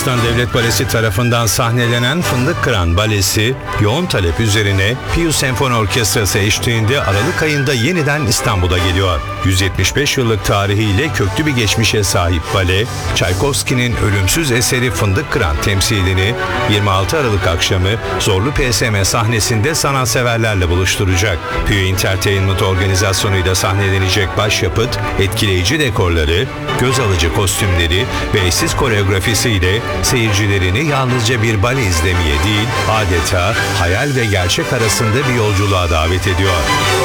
Yunanistan Devlet Balesi tarafından sahnelenen Fındık Kıran Balesi, yoğun talep üzerine Pius Senfoni Orkestrası eşliğinde Aralık ayında yeniden İstanbul'a geliyor. 175 yıllık tarihiyle köklü bir geçmişe sahip bale, Çaykovski'nin ölümsüz eseri Fındık Kıran temsilini 26 Aralık akşamı Zorlu PSM sahnesinde sanatseverlerle buluşturacak. Piu Entertainment organizasyonuyla sahnelenecek başyapıt, etkileyici dekorları, göz alıcı kostümleri ve eşsiz koreografisiyle seyircilerini yalnızca bir bale izlemeye değil, adeta hayal ve gerçek arasında bir yolculuğa davet ediyor.